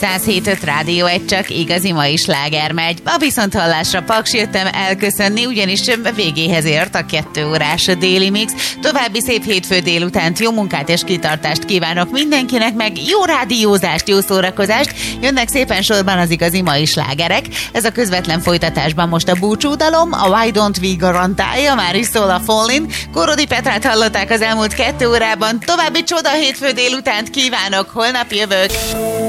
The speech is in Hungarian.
107.5 Rádió Egy, csak igazi mai sláger megy. A viszonthallásra Paks, jöttem elköszönni, ugyanis végéhez ért a 2 órás Déli Mix. További szép hétfő délutánt, jó munkát és kitartást kívánok mindenkinek, meg jó rádiózást, jó szórakozást. Jönnek szépen sorban az igazi mai slágerek. Ez a közvetlen folytatásban most a búcsúdalom, a Why Don't We garantálja, már is szól a Fallin. Korodi Petrát hallották az elmúlt 2 órában. További csoda hétfő délutánt kívánok, holnap jövök.